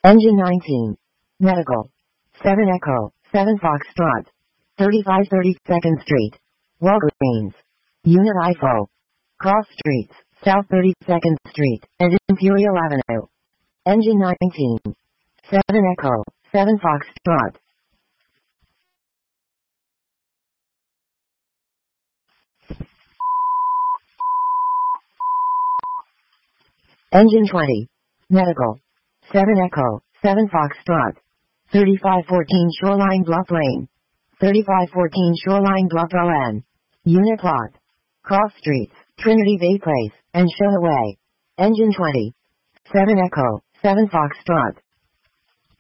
Engine 19. Medical. 7 Echo, 7 Foxtrot. 35 32nd Street. Walgreens. Unit IFO. Cross Streets, South 32nd Street, and Imperial Avenue. Engine 19. 7 Echo, 7 Foxtrot. Engine 20. Medical. 7 Echo, 7 Foxtrot. 3514 Shoreline Bluff Lane. 3514 Shoreline Bluff LN. Unit plot. Cross Streets, Trinity Bay Place, and Shona Way. Engine 20. 7 Echo, 7 Foxtrot.